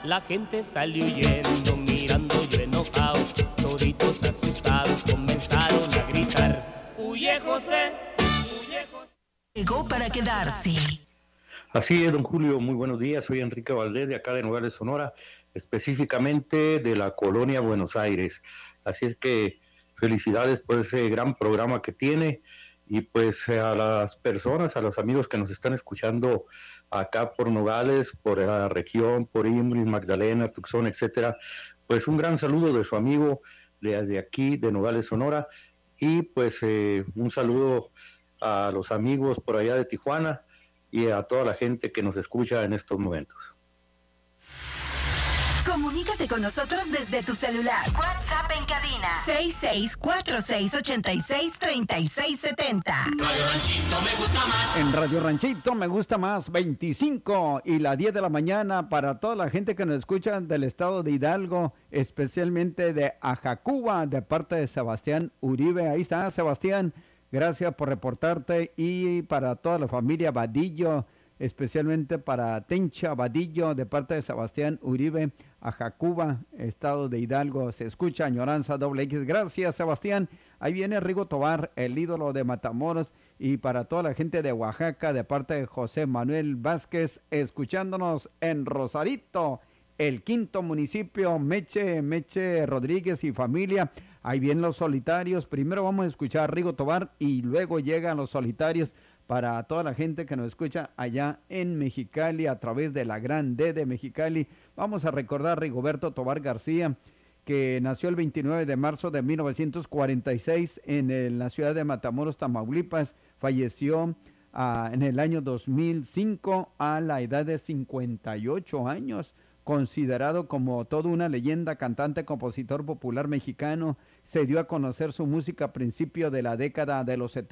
La gente salió huyendo, mirando yo enojado. Toditos asustados comenzaron a gritar: ¡Huye, José! ¡Huye, José! Llegó para quedarse. Así es, don Julio, muy buenos días. Soy Enrique Valdés, de acá de Nogales, Sonora, específicamente de la colonia Buenos Aires. Así es que felicidades por ese gran programa que tiene, y pues a las personas, a los amigos que nos están escuchando acá por Nogales, por la región, por Imbris, Magdalena, Tucson, etcétera, pues un gran saludo de su amigo desde aquí de Nogales, Sonora, y pues un saludo a los amigos por allá de Tijuana y a toda la gente que nos escucha en estos momentos. Comunícate con nosotros desde tu celular. WhatsApp en cabina 6646863670. Radio Ranchito me gusta más. En Radio Ranchito me gusta más, 25 y las 10 de la mañana, para toda la gente que nos escucha del estado de Hidalgo, especialmente de Ajacuba, de parte de Sebastián Uribe. Ahí está, Sebastián, gracias por reportarte. Y para toda la familia Vadillo, especialmente para Tencha Vadillo, de parte de Sebastián Uribe, Ajacuba, estado de Hidalgo. Se escucha Añoranza XX. Gracias, Sebastián. Ahí viene Rigo Tobar, el ídolo de Matamoros. Y para toda la gente de Oaxaca, de parte de José Manuel Vázquez, escuchándonos en Rosarito, el quinto municipio. Meche Rodríguez y familia. Ahí vienen los solitarios. Primero vamos a escuchar a Rigo Tobar y luego llegan los solitarios, para toda la gente que nos escucha allá en Mexicali a través de la Gran D de Mexicali. Vamos a recordar a Rigoberto Tobar García, que nació el 29 de marzo de 1946 en la ciudad de Matamoros, Tamaulipas. Falleció en el año 2005 a la edad de 58 años. Considerado como toda una leyenda, cantante, compositor popular mexicano. Se dio a conocer su música a principios de la década de los 70.